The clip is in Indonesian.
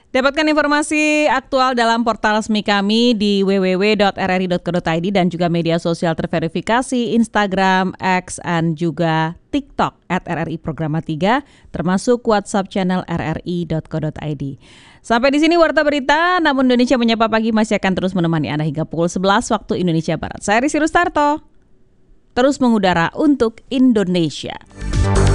Dapatkan informasi aktual dalam portal resmi kami di www.rri.co.id dan juga media sosial terverifikasi Instagram, X, dan juga TikTok @RRI Programa 3, termasuk WhatsApp channel rri.co.id. Sampai di sini Warta Berita, namun Indonesia Menyapa Pagi masih akan terus menemani Anda hingga pukul 11 waktu Indonesia Barat. Saya Risi Rustarto, terus mengudara untuk Indonesia.